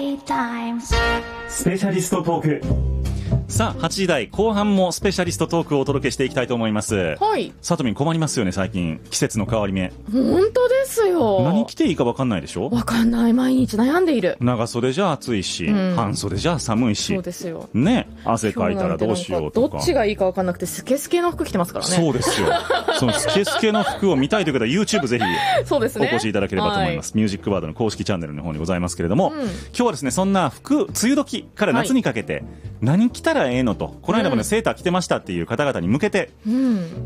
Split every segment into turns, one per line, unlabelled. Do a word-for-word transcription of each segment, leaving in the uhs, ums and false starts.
スペシャリストトーク。さあはちじ台後半もスペシャリストトークをお届けしていきたいと思います。
はい。
さとみん困りますよね最近、季節の変わり目。
本当ですよ。
何着ていいか分かんないでしょ。
分かんない、毎日悩んでいる。
長袖じゃ暑いし、うん、半袖じゃ寒いし。
そうですよ
ね、汗かいたらどうしようとか。
どっちがいいか分かんなくてスケスケの服着てますからね。
そうですよそのスケスケの服を見たいという方は YouTube ぜひ
そうですね、
お越しいただければと思います、はい、ミュージックバードの公式チャンネルの方にございますけれども、うん、今日はですねそんな服、梅雨時から夏にかけて何着たらええのと、この間もね、うん、セーター着てましたっていう方々に向けて、うん、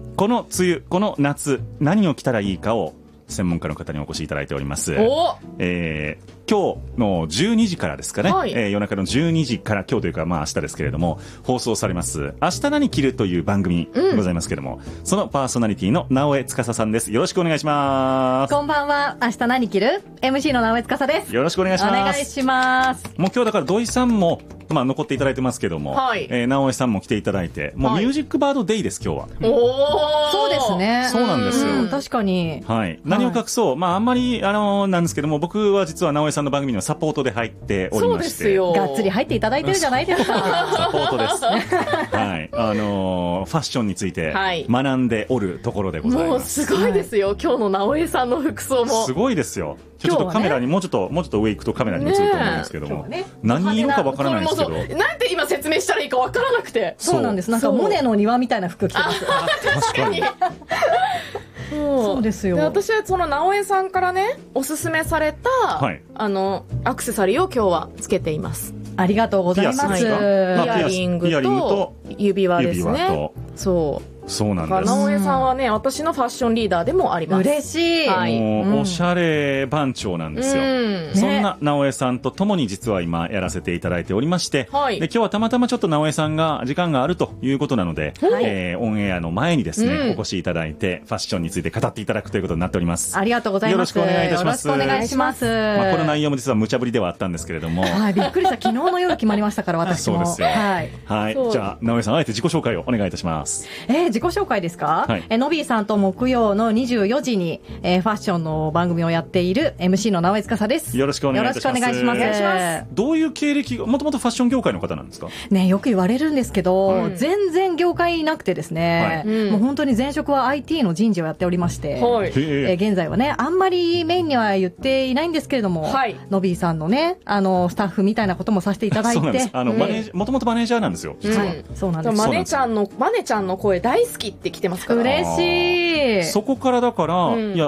この梅雨この夏何を着たらいいかを専門家の方にお越しいただいております。お、えー今日のじゅうにじからですかね、はい、えー、夜中のじゅうにじから今日というかまあ明日ですけれども放送されます明日何着るという番組でございますけれども、うん、そのパーソナリティの直江司さんです。よろしくお願いします。
こんばんは。明日何着る エムシー の直江司です。
よろしくお願いします。
お願いします。
もう今日だから土井さんもまあ残っていただいてますけども、はい、えー、直江さんも来ていただいてもうミュージックバードデイです今日は。
おお、そうですね。
そうなんですよ、
うん、確かに、
はい、何を隠そう、はい、まああんまりあのなんですけども僕は実は直江さんの番組のサポートで入っておりまして。そうですよ、
がっつり入っていただいてるじゃないですか
サポートですはい、あのー、ファッションについて学んでおるところでございます、
はい、もうすごいですよ、はい、今日の直江さんの服装も
すごいですよ。ちょっとカメラに、ね、もうちょっともうちょっと上行くとカメラに映ると思うんですけども、ね、何色かわからないですけど、
なんて今説明したらいいかわからなくて。
そうなんです。なんかモネの庭みたいな服着てます。
確かに
そうですよ。
で私はその直江さんからねおすすめされた、はい、あのアクセサリーを今日はつけています。
ありがとうございます。
イヤリングと指輪ですね。そう
そうなんです。
直江さんはね私のファッションリーダーでもあります。
嬉しい、
はい、もう、うん、おしゃれ番長なんですよ、うん、そんな直江さんと共に実は今やらせていただいておりまして、はい、で今日はたまたまちょっと直江さんが時間があるということなので、はい、えー、オンエアの前にですね、うん、お越しいただいてファッションについて語っていただくということになっております。
ありがとうございます。
よろしくお願いいたします。
よろしくお願いします。
まあ、この内容も実は無茶ぶりではあったんですけれども、
はい、びっくりした。昨日の夜決まりましたから私も。
そうですよ、はい、はい、じゃあ直江さんあえて自己紹介をお願いいたします。
えー、自己紹介ですか。はい、えのびーさんと木曜のにじゅうよじに、えー、ファッションの番組をやっている エムシー の直江司です。
よろしくお願いいたします。
よろしくお願いします。
どういう経歴が、もともとファッション業界の方なんですか
ね。よく言われるんですけど、うん、全然業界いなくてですね、はい、もう本当に前職は アイティー の人事をやっておりまして、はい、えー、現在はねあんまりメインには言っていないんですけれども、はい、のびーさんのねあのスタッフみたいなこともさせていただいて、そうなんです。あの、うん、
もともとマネージャーなんですよ実は、うん、
そうなんです。
マネちゃんのマネちゃんの声大好きって来てますから。
嬉しい。
そこからだから、うん、いや